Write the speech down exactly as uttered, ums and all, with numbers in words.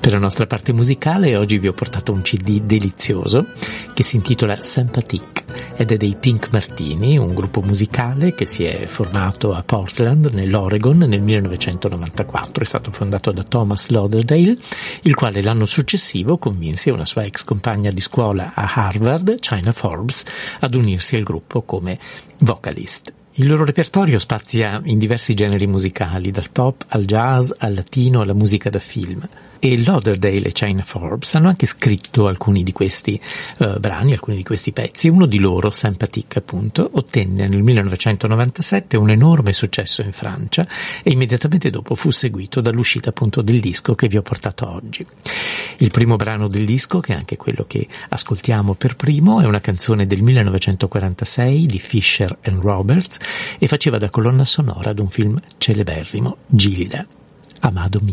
Per la nostra parte musicale oggi vi ho portato un C D delizioso che si intitola Sympathique ed è dei Pink Martini, un gruppo musicale che si è formato a Portland, nell'Oregon, nel millenovecentonovantaquattro. È stato fondato da Thomas Lauderdale, il quale l'anno successivo convinse una sua ex compagna di scuola a Harvard, China Forbes, ad unirsi al gruppo come vocalist. Il loro repertorio spazia in diversi generi musicali, dal pop al jazz, al latino, alla musica da film. E Lauderdale e China Forbes hanno anche scritto alcuni di questi uh, brani, alcuni di questi pezzi. Uno di loro, Sympathique appunto, ottenne nel millenovecentonovantasette un enorme successo in Francia e immediatamente dopo fu seguito dall'uscita appunto del disco che vi ho portato oggi. Il primo brano del disco, che è anche quello che ascoltiamo per primo, è una canzone del millenovecentoquarantasei di Fisher and Roberts e faceva da colonna sonora ad un film celeberrimo, Gilda, Amado mio.